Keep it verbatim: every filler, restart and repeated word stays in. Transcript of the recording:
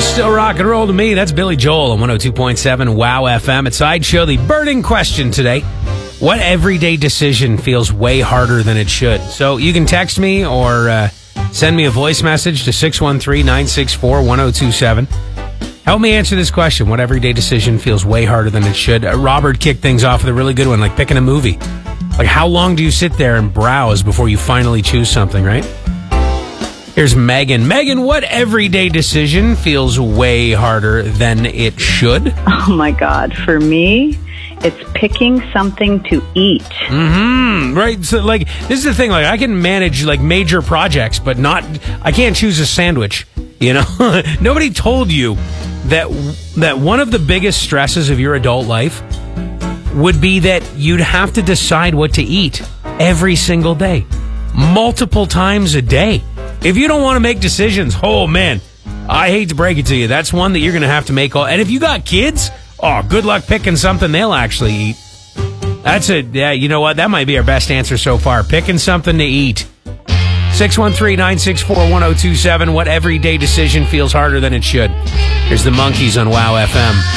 Still rock and roll to me. That's Billy Joel on one oh two point seven Wow F M. It's Sideshow. The burning question today: what everyday decision feels way harder than it should? So you can text me or uh, send me a voice message to six one three, nine six four, one oh two seven. Help me answer this question. What everyday decision feels way harder than it should? Uh, Robert kicked things off with a really good one, like picking a movie. Like, how long do you sit there and browse before you finally choose something, right? Here's Megan. Megan, what everyday decision feels way harder than it should? Oh, my God. For me, it's picking something to eat. Mm-hmm. Right. So, like, this is the thing. Like, I can manage, like, major projects, but not... I can't choose a sandwich, you know? Nobody told you that that one of the biggest stresses of your adult life would be that you'd have to decide what to eat every single day. Multiple times a day. If you don't want to make decisions, oh, man, I hate to break it to you. That's one that you're going to have to make. All, and if you got kids, oh, good luck picking something they'll actually eat. That's a, yeah, you know what? That might be our best answer so far. Picking something to eat. six one three, nine six four, one oh two seven. What everyday decision feels harder than it should? Here's the Monkees on Wow F M.